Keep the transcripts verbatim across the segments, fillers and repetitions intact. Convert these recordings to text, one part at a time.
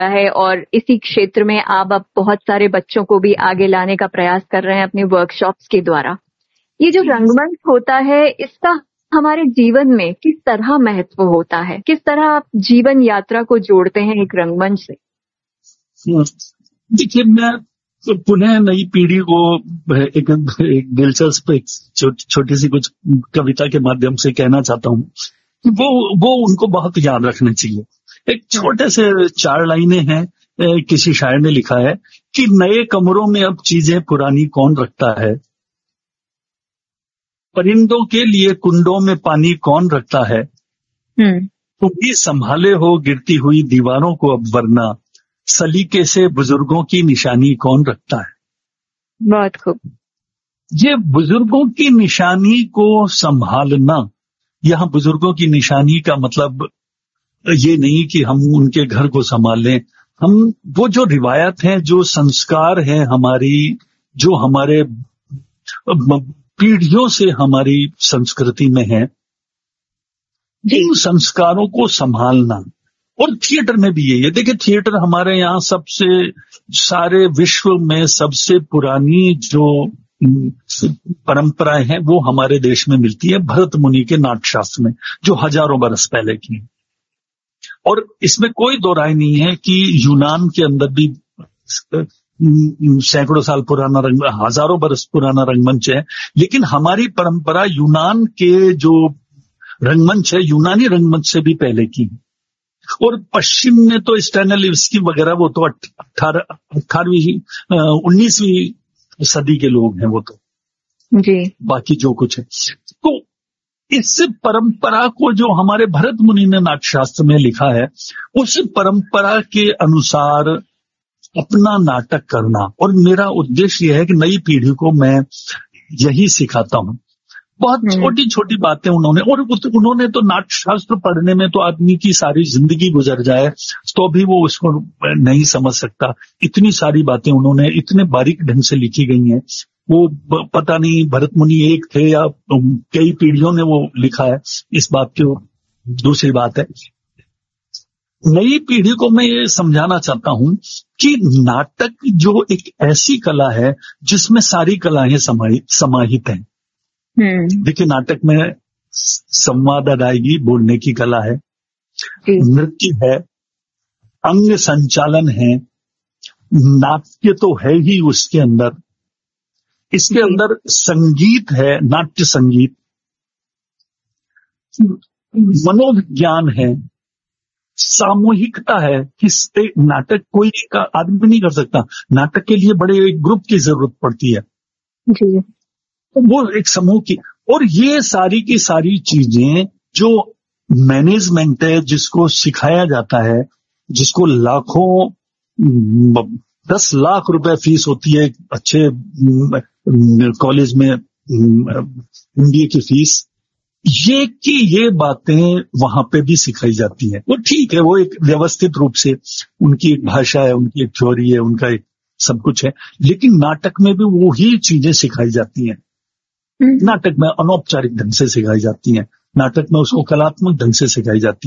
है और इसी क्षेत्र में आप अब बहुत सारे बच्चों को भी आगे लाने का प्रयास कर रहे हैं अपने वर्कशॉप्स के द्वारा। ये जो रंगमंच होता है इसका हमारे जीवन में किस तरह महत्व होता है, किस तरह आप जीवन यात्रा को जोड़ते हैं एक रंगमंच से? देखिए, मैं तो पुनः नई पीढ़ी को एक, एक दिलचस्प एक छो, छोटी सी कुछ कविता के माध्यम से कहना चाहता हूँ कि वो वो उनको बहुत याद रखना चाहिए। एक छोटे से चार लाइनें हैं, किसी शायर ने लिखा है कि नए कमरों में अब चीजें पुरानी कौन रखता है, परिंदों के लिए कुंडों में पानी कौन रखता है, तुम भी संभाले हो गिरती हुई दीवारों को अब, वरना सलीके से बुजुर्गों की निशानी कौन रखता है। बहुत खूब। ये बुजुर्गों की निशानी को संभालना, यहाँ बुजुर्गों की निशानी का मतलब ये नहीं कि हम उनके घर को संभाल लें, हम वो जो रिवायत है, जो संस्कार है हमारी, जो हमारे पीढ़ियों से हमारी संस्कृति में है, इन संस्कारों को संभालना। और थिएटर में भी यही है। देखिए, थिएटर हमारे यहाँ सबसे, सारे विश्व में सबसे पुरानी जो परंपराएं हैं वो हमारे देश में मिलती है भरत मुनि के नाट्यशास्त्र में, जो हजारों बरस पहले की है। और इसमें कोई दो राय नहीं है कि यूनान के अंदर भी सैकड़ों साल पुराना रंग, हजारों बरस पुराना रंगमंच है, लेकिन हमारी परंपरा यूनान के जो रंगमंच है, यूनानी रंगमंच से भी पहले की है। और पश्चिम में तो स्टैनिस्लैवस्की वगैरह वो तो अठारह अठारहवीं उन्नीसवीं सदी के लोग हैं, वो तो जी बाकी जो कुछ है। तो इस परंपरा को जो हमारे भरत मुनि ने नाट्यशास्त्र में लिखा है, उस परंपरा के अनुसार अपना नाटक करना। और मेरा उद्देश्य यह है कि नई पीढ़ी को मैं यही सिखाता हूं। बहुत छोटी छोटी बातें उन्होंने, और उन्होंने तो नाट्यशास्त्र पढ़ने में तो आदमी की सारी जिंदगी गुजर जाए तो भी वो उसको नहीं समझ सकता। इतनी सारी बातें उन्होंने इतने बारीक ढंग से लिखी गई हैं। वो पता नहीं भरत मुनि एक थे या कई पीढ़ियों ने वो लिखा है, इस बात की दूसरी बात है। नई पीढ़ी को मैं ये समझाना चाहता हूं कि नाटक जो एक ऐसी कला है जिसमें सारी कलाएं समाहित हैं। देखिए, नाटक में संवाद अदायगी, बोलने की कला है, नृत्य है, अंग संचालन है, नाट्य तो है ही उसके अंदर, इसके अंदर संगीत है, नाट्य संगीत, मनोविज्ञान है, सामूहिकता है। किस नाटक कोई का आदमी नहीं कर सकता, नाटक के लिए बड़े एक ग्रुप की जरूरत पड़ती है जी। तो वो एक समूह की, और ये सारी की सारी चीजें जो मैनेजमेंट है, जिसको सिखाया जाता है, जिसको लाखों दस लाख रुपए फीस होती है अच्छे कॉलेज में, एमबीए की फीस, ये कि ये बातें वहां पे भी सिखाई जाती हैं। वो ठीक है, वो एक व्यवस्थित रूप से, उनकी एक भाषा है, उनकी एक थ्योरी है, उनका एक सब कुछ है, लेकिन नाटक में भी वो ही चीजें सिखाई जाती हैं। नाटक में अनौपचारिक ढंग से सिखाई जाती हैं, नाटक में उसको कलात्मक ढंग से सिखाई जाती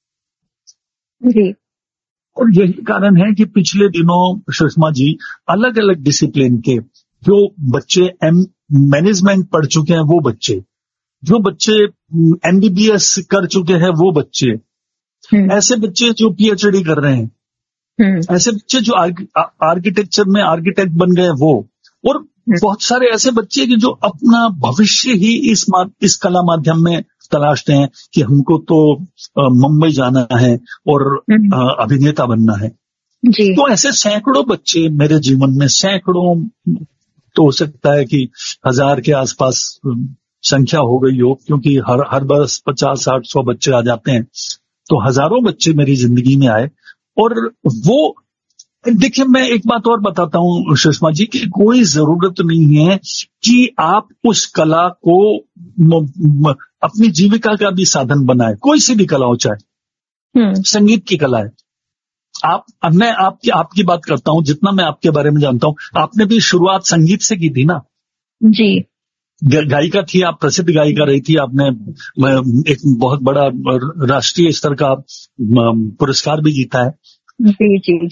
हैं जी। और यही कारण है कि पिछले दिनों सुषमा जी, अलग अलग डिसिप्लिन के जो बच्चे एम मैनेजमेंट पढ़ चुके हैं, वो बच्चे, जो बच्चे एमबीबीएस कर चुके हैं, वो बच्चे, ऐसे बच्चे जो पीएचडी कर रहे हैं, ऐसे बच्चे जो आर्किटेक्चर में आर्किटेक्ट बन गए, वो, और बहुत सारे ऐसे बच्चे कि जो अपना भविष्य ही इस इस कला माध्यम में तलाशते हैं कि हमको तो मुंबई जाना है और अभिनेता बनना है जी। तो ऐसे सैकड़ों बच्चे मेरे जीवन में, सैकड़ों, तो हो सकता है कि हजार के आसपास संख्या हो गई हो, क्योंकि हर हर बरस पचास साठ सौ बच्चे आ जाते हैं। तो हजारों बच्चे मेरी जिंदगी में आए। और वो, देखिए, मैं एक बात और बताता हूं सुषमा जी, कि कोई जरूरत नहीं है कि आप उस कला को म, म, अपनी जीविका का भी साधन बनाए। कोई सी भी कला हो, चाहे संगीत की कला है। आप, मैं आपकी आपकी बात करता हूं, जितना मैं आपके बारे में जानता हूं, आपने भी शुरुआत संगीत से की थी ना जी। गायिका थी आप, प्रसिद्ध गायिका रही थी आपने, एक बहुत बड़ा राष्ट्रीय स्तर का पुरस्कार भी जीता है। जी जी